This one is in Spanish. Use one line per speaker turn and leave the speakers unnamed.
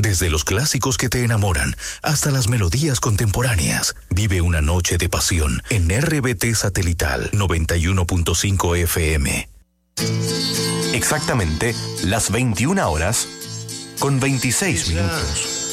Desde los clásicos que te enamoran hasta las melodías contemporáneas, vive una noche de pasión en RBT Satelital 91.5 FM.
Exactamente las 21 horas con 26 minutos.